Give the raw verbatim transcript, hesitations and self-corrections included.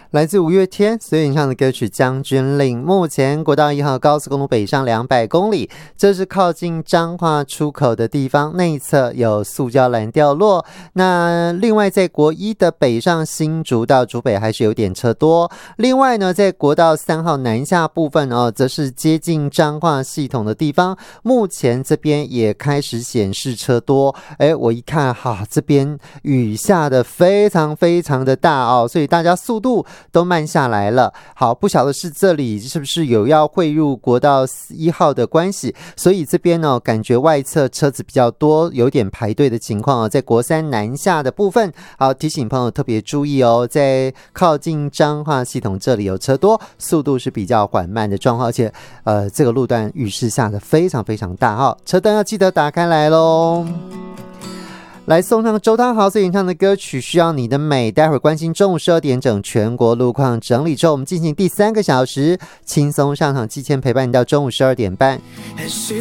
来自五月天所演唱的歌曲《将军令》。目前国道一号高速公路北上两百公里，这是靠近彰化出口的地方，内侧有塑胶栏掉落。那另外在国一的北上新竹到竹北还是有点车多。另外呢，在国道三号南下部分哦，则是接近彰化系统的地方，目前这边也开始显示车多。哎，我一看哈，这边雨下的非常非常的大哦，所以大家速度都慢下来了。好，不晓得是这里是不是有要汇入国道一号的关系，所以这边呢，感觉外侧车子比较多，有点排队的情况哦。在国三南下的部分，好，提醒朋友特别注意哦，在靠近彰化系统这里有车多，速度是比较缓慢的状况，而且呃，这个路段雨势下的非常非常大哈、哦，车灯要记得打开来咯。来送上周汤豪所演唱的歌曲《需要你的美》，待会儿关心中午十二点整全国路况整理之后，我们进行第三个小时轻松上场期间陪伴你到中午十二点半。